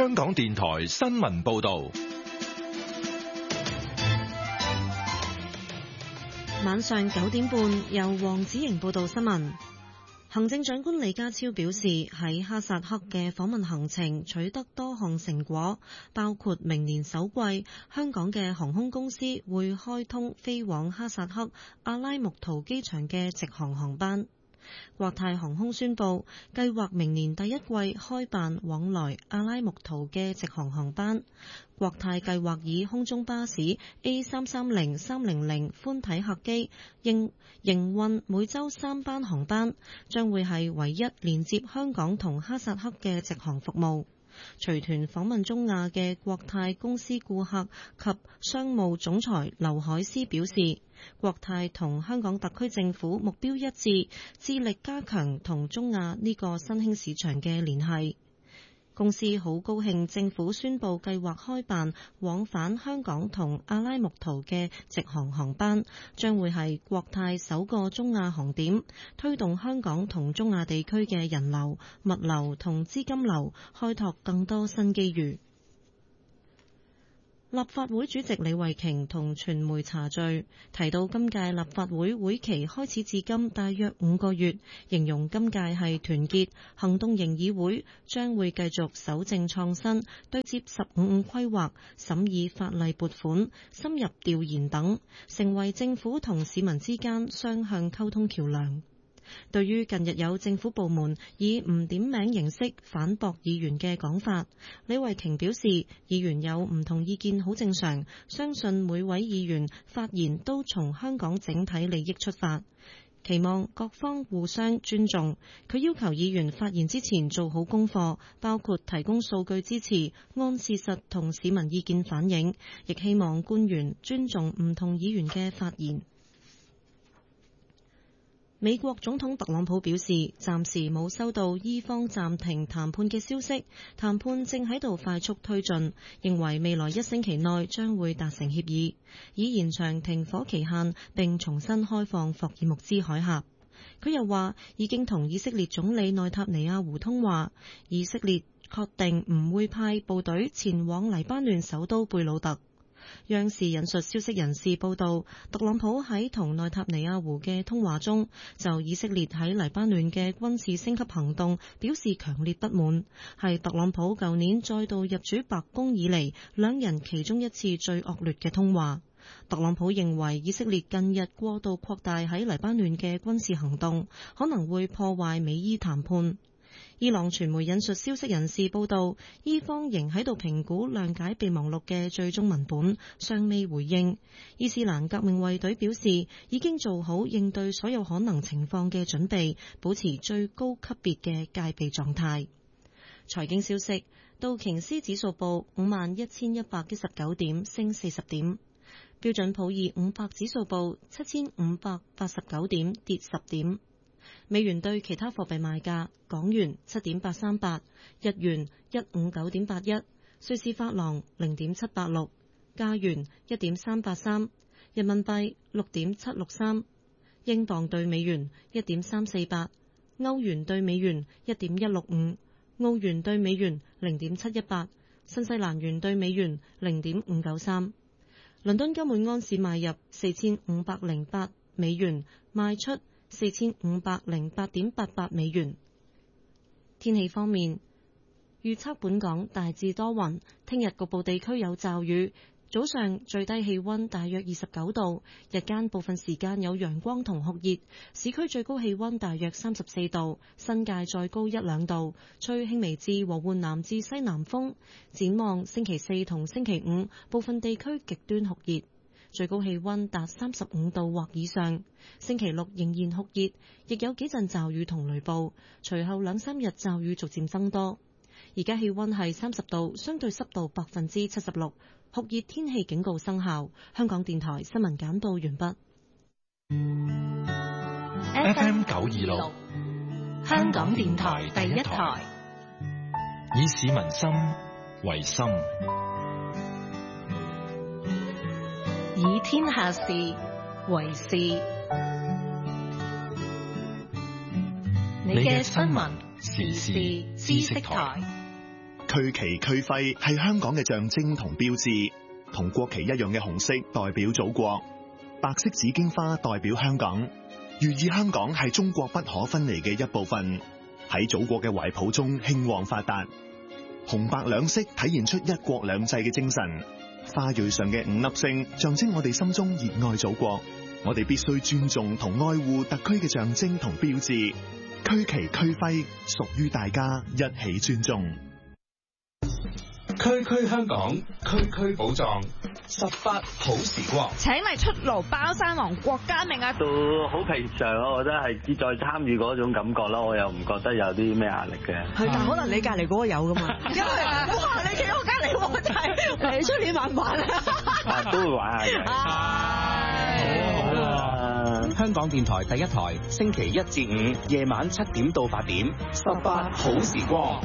香港電台新聞報道。 晚上9點半，由黃子瑩報道新聞。行政長官李家超表示，喺哈薩克嘅訪問行程取得多項成果，包括明年首季香港嘅航空公司會開通飛往哈薩克阿拉木圖機場嘅直航航班。國泰航空宣布，計劃明年第一季開辦往來阿拉木圖嘅直航航班。國泰計劃以空中巴士 A330、300寬體客機營運每週3班航班，將會係唯一連接香港同哈薩克嘅直航服務。隨團訪問中亞嘅國泰公司顧客及商務總裁劉海思表示，國泰同香港特區政府目標一致，致力加強同中亞呢個新興市場嘅聯繫。公司好高興政府宣布計劃開辦往返香港同阿拉木圖嘅直航航班，將會係國泰首個中亞航點，推動香港同中亞地區嘅人流、物流同資金流，開拓更多新機遇。立法會主席李慧瓊同傳媒茶敘，提到今屆立法會會期開始至今大約5個月，形容今屆係團結行動型議會，將會繼續守正創新，對接15規劃、審議法例撥款、深入調研等，成為政府同市民之間雙向溝通橋樑。對於近日有政府部門以唔點名形式反駁議員嘅講法，李慧瓊表示，議員有唔同意見好正常，相信每位議員發言都從香港整體利益出發，期望各方互相尊重。佢要求議員發言之前做好功課，包括提供數據支持，按事實同市民意見反映，亦希望官員尊重唔同議員嘅發言。美國總統特朗普表示，暫時冇收到伊方暫停談判嘅消息，談判正喺度快速推進，認為未來1星期內將會達成協議，以延長停火期限並重新開放霍爾木茲海峽。佢又話已經同以色列總理內塔尼亞胡通話，以色列確定唔會派部隊前往黎巴嫩首都貝魯特。央視引述消息人士報道，特朗普喺同內塔尼亞胡嘅通話中，就以色列喺黎巴嫩嘅軍事升級行動表示強烈不滿，係特朗普舊年再度入主白宮以嚟，兩人其中一次最惡劣嘅通話。特朗普認為以色列近日過度擴大喺黎巴嫩嘅軍事行動，可能會破壞美伊談判。伊朗傳媒引述消息人士報道，伊方仍喺度評估諒解備忘錄嘅最終文本，尚未回應。伊斯蘭革命衛隊表示，已經做好應對所有可能情況嘅準備，保持最高級別嘅戒備狀態。財經消息，道瓊斯指數報51,119點，升40點；標準普爾500指數報7,589點，跌10點。美元對其他貨幣賣價：港元7.838，日元159.81，瑞士法郎0.786，加元1.383，人民幣6.763，英鎊對美元1.348，歐元對美元1.165，澳元對美元0.718，新西蘭元對美元0.593。倫敦金每安士買入4508美元，賣出4508.88美元。天氣方面，預測本港大致多雲，聽日局部地區有驟雨，早上最低氣溫大約29度，日間部分時間有陽光同酷熱，市區最高氣溫大約34度，新界再高1-2度，吹輕微至和緩南至西南風。展望星期4同星期5，部分地區極端酷熱，最高氣溫達35度或以上。星期6仍然酷熱，亦有幾陣驟雨同雷暴，隨後2-3日驟雨逐漸增多。而家氣溫係30度，相對濕度76%，酷熱天氣警告生效。香港電台新聞簡報完畢。 FM 926， 香港電台第一台， 以市民心為心， 以天下事為事。你嘅新聞時事知識台。 區旗區徽係香港嘅象徵同標誌，同國旗一樣嘅紅色代表祖國，白色紫荊花代表香港，寓意香港係中國不可分離嘅一部分，喺祖國嘅懷抱中興旺發達。紅白兩色體現出一國兩制嘅精神，花蕊上嘅5粒星象徵我哋心中熱愛祖國，我哋必須尊重同愛護特區嘅象徵同標誌，區旗區徽屬於大家，一起尊重。 區區香港，區區寶藏，18好時光。 請嚟出爐包山王郭家明啊！ 都好平常咯，我覺得係志在參與嗰種感覺啦，我又唔覺得有啲咩壓力嘅。 係，但可能你隔離嗰個有噶嘛？因為哇，你企我隔離喎，就係你出年玩唔玩啊？ 都會玩下嘅。好香港電台第一台，星期1至5夜晚7點到8點，18好時光。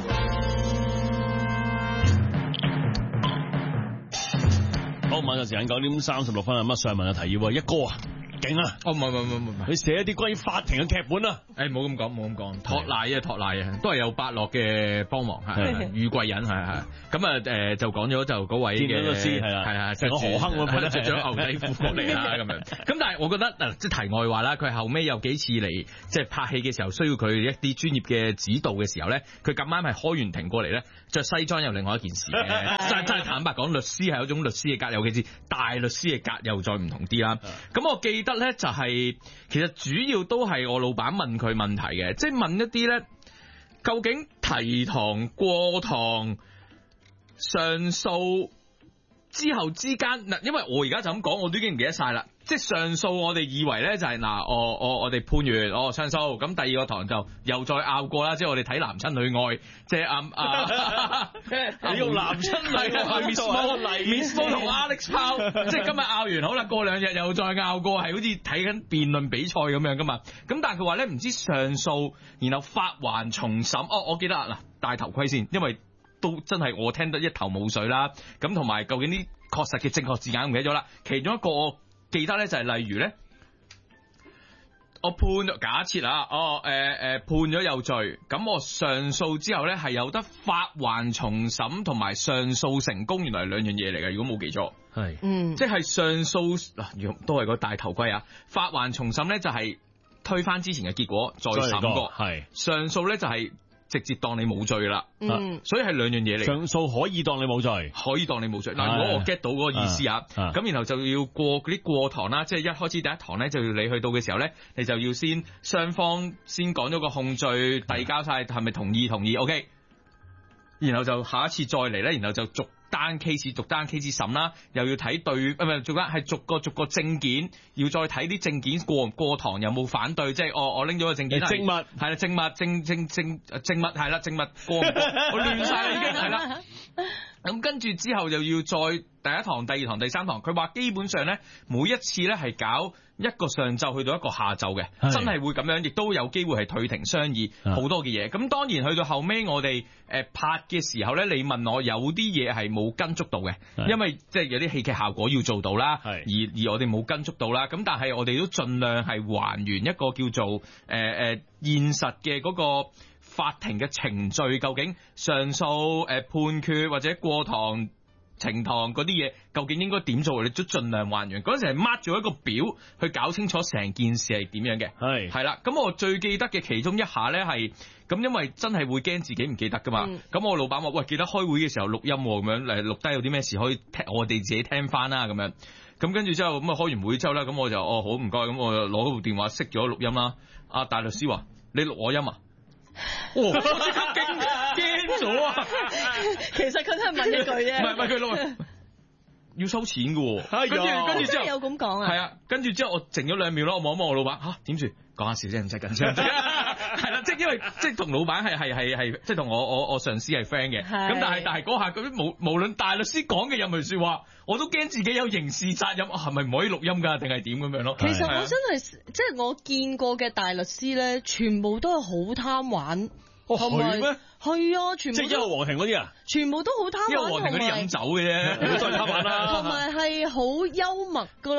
好，晚上時間9點36分啊！乜上文嘅提議，一哥啊，勁啊！ 哦，唔係， 佢寫一啲關於法庭嘅劇本啊！ 誒，冇咁講，托賴啊，都係有伯樂嘅幫忙，係遇貴人，係咁啊，就講咗就嗰位嘅律師係成個河坑咁樣， 着咗牛仔褲過嚟啦咁樣。咁但係我覺得嗱，即係題外話啦，佢後尾有幾次嚟即係拍戲嘅時候，需要佢一啲專業嘅指導嘅時候咧，佢咁啱係開完庭過嚟咧，着西裝又另外一件事嘅。真係坦白講，律師係一種律師嘅格，尤其是大律師嘅格又再唔同啲啦。咁我記得咧就係其實主要都係我老闆問佢問題嘅，即係問一啲咧，究竟提堂過堂上訴之後之間嗱，因為我而家就咁講，我都已經唔記得晒啦。即係上訴，我哋以為咧就係嗱，我哋判完，上訴，咁第二個堂就又再拗過啦。即係我哋睇男親女愛，即係你用男親女愛 Miss Mo 同 Alex Pow， 即係今日拗完好啦，過2日又再拗過，係好似睇緊辯論比賽咁樣噶嘛。咁但係佢話咧，唔知上訴，然後發還重審。我記得嗱，戴頭盔先，因為都真係我聽得一頭霧水啦。咁同埋究竟啲確實嘅正確字眼唔記得咗啦。其中一個我記得咧就係例如咧，我判假設啊，判咗有罪，咁我上訴之後咧係有得發還重審同埋上訴成功，原來係2樣嘢嚟嘅，如果冇記錯。係，即係上訴嗱，都係個大頭盔啊。發還重審咧就係推翻之前嘅結果再審過，係上訴咧就係直接當你冇罪啦，所以係2樣嘢嚟。 上訴可以當你冇罪， 可以當你冇罪。嗱，如果我 get 到嗰個意思啊，咁然後就要過嗰啲過堂啦，即係一開始第一堂咧，就要你去到嘅時候咧，你就要先雙方先講咗個控罪，遞交晒係咪同意，OK，然後就下一次再嚟咧，然後就逐單 case 審啦，又要睇對，逐間係逐個證件，要再睇啲證件過堂有冇反對，即係我拎咗個證件係證物，係啦，證物係啦，證物過唔過，我亂晒啦已經係啦。咁跟住之後又要再第一堂、第二堂、第三堂，佢話基本上咧每一次咧係搞一個上晝去到一個下晝嘅，真係會咁樣，亦都有機會係退庭商議好多嘅嘢。咁當然去到後尾我哋拍嘅時候咧，你問我有啲嘢係冇跟足到嘅，因為即係有啲戲劇效果要做到啦，而我哋冇跟足到啦。咁但係我哋都盡量係還原一個叫做現實嘅嗰個法庭嘅程序，究竟上訴、判決或者過堂、呈堂嗰啲嘢，究竟應該點做？你都盡量還原。嗰陣時係 mark 咗一個表去搞清楚成件事係點樣嘅。係啦，咁我最記得嘅其中一下咧係咁，因為真係會驚自己唔記得噶嘛。咁我老闆話：喂，記得開會嘅時候錄音咁樣，錄低有啲咩事可以聽，我哋自己聽翻啦咁樣。咁跟住之後咁啊開完會之後咧，咁我就好唔該，咁我就攞部電話熄咗錄音啦。阿大律師話：你錄我音啊？我即刻驚咗啊！ 其實佢都係問一句啫， 唔係佢錄要收錢噶，跟住之後有咁講啊， 係啊，跟住之後我靜咗2秒咯，我望一望我老闆，點住講下笑啫，唔使緊張，係啦，即係因為即係同老闆係即係同我上司係 friend 嘅，咁但係嗰下嗰啲無論大律師講嘅任何說話，我都驚自己有刑事責任，係咪唔可以錄音噶，定係點咁樣咯？ 其實我真係即係我見過嘅大律師咧，全部都係好貪玩。係咩？係啊，全部即係一號皇庭嗰啲啊， 全部都好貪玩， 一號皇庭嗰啲飲酒嘅啫，都係貪玩啦。 同埋係好幽默噶咯，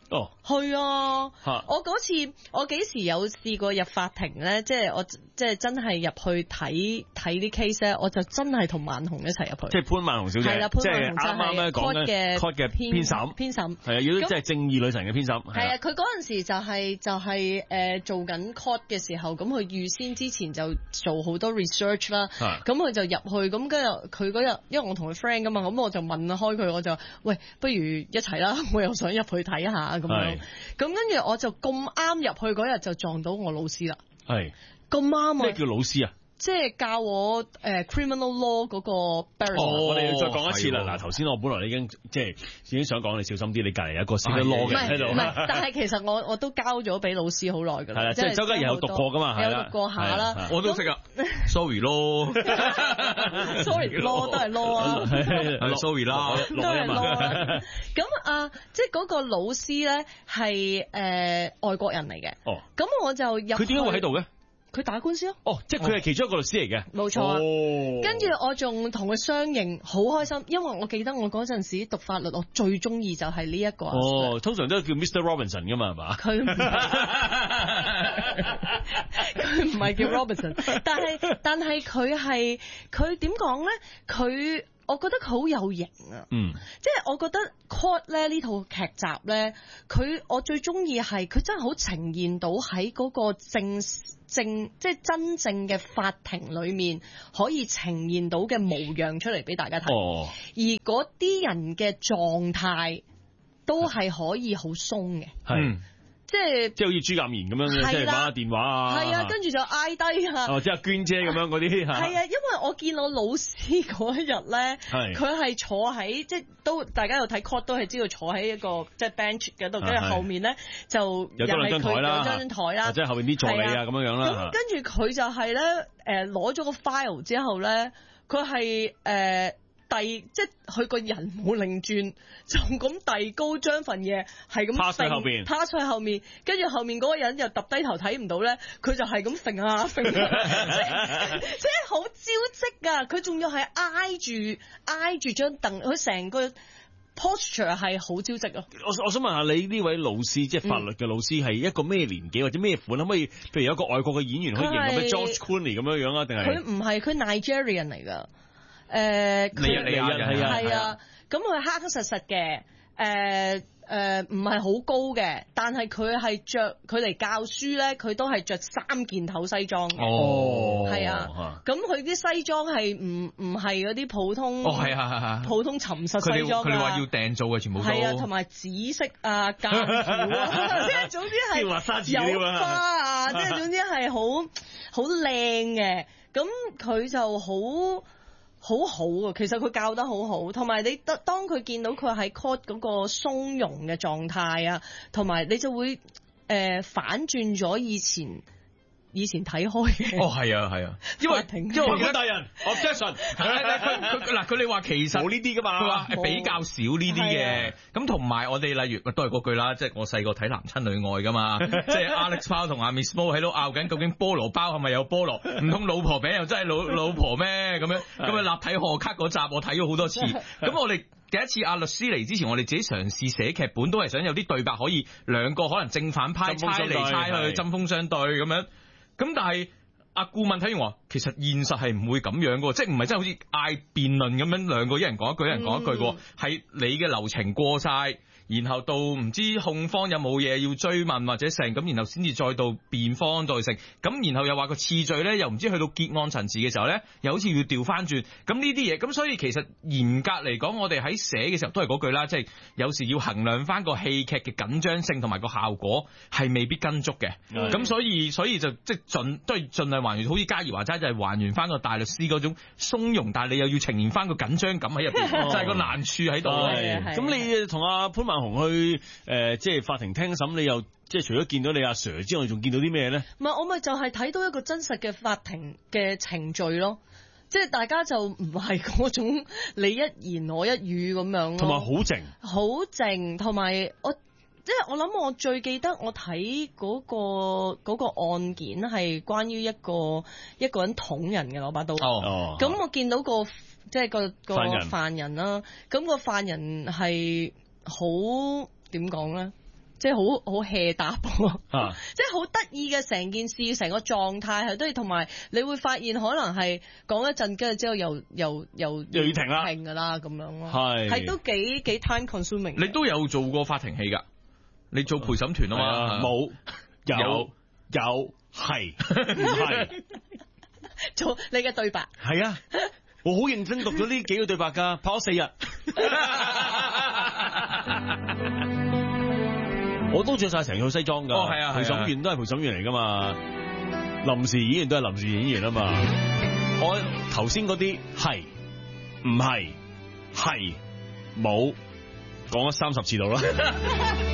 哦， 係啊，我嗰次我幾時有試過入法庭咧？即係我即係真係入去睇啲 case 咧，我就真係同萬紅一齊入去。 即係潘萬紅小姐， 係啦， 即係啱啱咧講嘅 court 嘅編審， 係啊，要即係正義女神嘅編審。 係啊，佢嗰陣時就係做緊 court 嘅時候，咁佢預先之前就做好多 research 啦。咁佢就入去，咁跟住佢嗰日，因為我同佢 friend 噶嘛，咁我就問開佢，我就喂，不如一齊啦，我又想入去睇下。咁樣，咁跟住我就咁啱入去嗰日就撞到我老師啦。 係咁啱啊！ 咩叫老師啊？ 即係教我criminal law 嗰個 barrister。 我哋要再講一次啦。嗱，頭先我本來已經想講你小心啲，你隔離有一個識得 law 嘅喺度。 唔係，但係其實我都交咗俾老師好耐㗎啦。 係啦，即係周家怡有讀過㗎嘛？ 有讀過下啦。 我都識啊。Sorry 咯 ，sorry 咯，都係 law 啊。 Sorry 啦， 都係 law。咁即係嗰個老師咧係外國人嚟嘅。 哦。 咁我就入。 佢點解會喺度嘅？ 佢打官司咯。 哦，即係佢係其中一個律師嚟嘅。 冇錯啊。跟住我仲同佢相認，好開心，因為我記得我嗰陣時讀法律，我最中意就係呢一個。 哦，通常都叫 Mr. Robinson 㗎嘛，係嘛？ 佢唔係叫 Robinson， 但係佢點講咧？我覺得佢好有型啊！即係我覺得 Court 咧呢套劇集咧，我最中意係佢真係好呈現到喺嗰個即係真正嘅法庭裏面可以呈現到嘅模樣出嚟俾大家睇。而嗰啲人嘅狀態都係可以好鬆嘅。即係好似朱鑑賢咁樣，即係玩下電話啊， 係啊，跟住就嗌低啊， 即係娟姐咁樣嗰啲係啊，因為我見我老師嗰一日咧，佢係坐喺即係都大家有睇 court 都係知道坐喺一個即係 bench 嗰度，跟住後面咧就有多兩張台啦，即係後面啲助理啊咁樣啦。 咁跟住佢就係咧攞咗個 file 之後咧，佢係即係佢個人冇擰轉，就咁遞高將份嘢係咁趴喺後邊， 跟住後面嗰個人又揼低頭睇唔到咧，佢就係咁揈啊揈，即係好招積啊！佢仲要係挨住張凳，佢成個 posture 係好招積啊！ 我想問下你呢位老師，即係法律嘅老師，係一個咩年紀或者咩款？可唔可以譬如有一個外國嘅演員可以形容咩 George Clooney 咁樣樣啊？定係佢唔係，佢 Nigerian 嚟㗎。係啊，咁佢黑黑實實嘅，唔係好高嘅，但係佢嚟教書咧，佢都係着3件頭西裝嘅。係啊，咁佢啲西裝係唔係嗰啲普通普通沉實西裝。 佢哋話要訂做嘅全部都係啊， 同埋紫色啊、間條啊，即係總之係有花啊，即係總之係好靚嘅。咁佢就好啊！其實佢教得好好，同埋你當佢見到佢喺 court 嗰個鬆容嘅狀態啊，同埋你就會反轉咗以前睇開嘅。 係啊，因為法官大人 objection， 佢哋話其實冇呢啲噶嘛， 佢話比較少呢啲嘅。咁同埋我哋例如都係嗰句啦，即係我細個睇男親女愛噶嘛，即係 Alex 包同阿 Miss Mo 喺度拗緊，究竟菠蘿包係咪有菠蘿？唔通老婆餅又真係老婆咩？咁樣咁立體賀卡嗰集我睇咗好多次。咁我哋第一次阿律師嚟之前，我哋自己嘗試寫劇本，都係想有啲對白可以兩個可能正反派猜嚟猜去，針鋒相對咁樣。咁但係阿顧問睇完話，其實現實係唔會咁樣嘅，即係唔係真係好似嗌辯論咁樣，兩個一人講一句，一人講一句嘅，係你嘅流程過晒。然後到唔知控方有冇嘢要追問或者成咁，然後先至再到辯方再成咁，然後又話個次序咧，又唔知去到結案陳詞嘅時候咧，又好似要調翻轉咁呢啲嘢。咁所以其實嚴格嚟講，我哋喺寫嘅時候都係嗰句啦，即係有時要衡量翻個戲劇嘅緊張性同埋個效果係未必跟足嘅。咁所以就即係都係盡量還原，好似嘉怡話齋就係還原翻個大律師嗰種鬆容，但係你又要呈現翻個緊張感喺入邊，就係個難處喺度。 咁你同阿潘萬紅去即係法庭聽審，你又即係除咗見到你阿 Sir 之外，仲見到啲咩咧？ 唔係，我咪就係睇到一個真實嘅法庭嘅程序咯，即係大家就唔係嗰種你一言我一語咁樣咯， 同埋好靜， 同埋即係我諗我最記得我睇嗰個案件係關於一個人捅人嘅攞把刀，咁我見到即係個犯人啦，咁個犯人係好點講咧？ 即係好 hea 答即係好得意嘅成件事，成個狀態係都係，同埋你會發現可能係講一陣，跟住之後又要停啦，停㗎啦咁樣咯，係都幾 time consuming。 你都有做過法庭戲㗎？你做陪審團啊嘛？ 冇，有係唔係？ 做你嘅對白係啊，我好認真讀咗呢幾個對白㗎，拍咗4日。我都着晒成套西裝㗎， 係啊， 陪審員都係陪審員嚟㗎嘛，臨時演員都係臨時演員啊嘛。我頭先嗰啲係唔係冇講咗30次到啦。